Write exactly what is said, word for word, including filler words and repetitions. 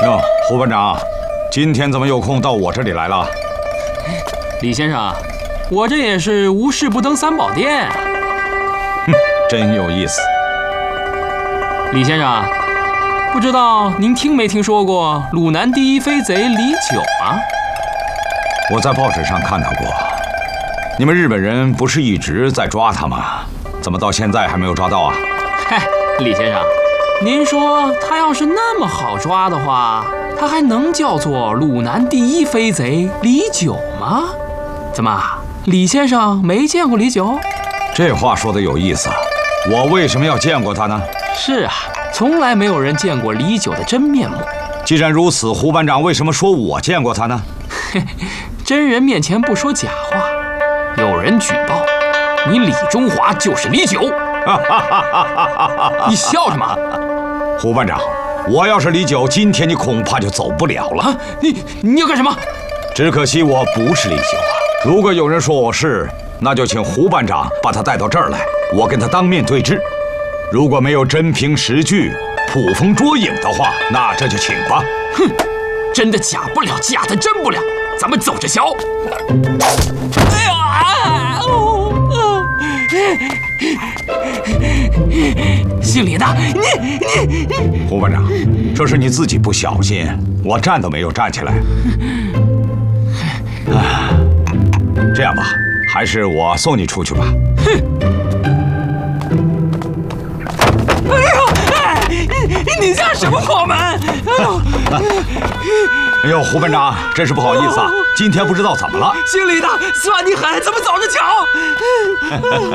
哟，胡班长，今天怎么有空到我这里来了？ 李先生，我这也是无事不登三宝殿。 哼，真有意思。 李先生，不知道您听没听说过鲁南第一飞贼李九啊？ 我在报纸上看到过。你们日本人不是一直在抓他吗？怎么到现在还没有抓到啊？ 嗨，李先生，您说他要是那么好抓的话，他还能叫做鲁南第一飞贼李九吗？怎么，李先生没见过李九？ 这话说得有意思。我为什么要见过他呢？ 是啊，从来没有人见过李九的真面目。 既然如此，胡班长为什么说我见过他呢？ 真人面前不说假话。有人举报你李中华就是李九。你笑什么？ 胡班长，我要是李九，今天你恐怕就走不了了。 啊、你你要干什么？ 只可惜我不是李九啊！如果有人说我是，那就请胡班长把他带到这儿来，我跟他当面对质。如果没有真凭实据、捕风捉影的话，那这就请吧。 哼，真的假不了，假的真不了，咱们走着瞧。哎呀！啊哦哦、姓李的，你你胡班长，这是你自己不小心，我站都没有站起来。啊，这样吧，还是我送你出去吧。 哼！哎呦，哎，你家什么破门？哎呦， 哎呦，胡班长，真是不好意思啊，今天不知道怎么了。 姓李的，算你狠，咱们走着瞧。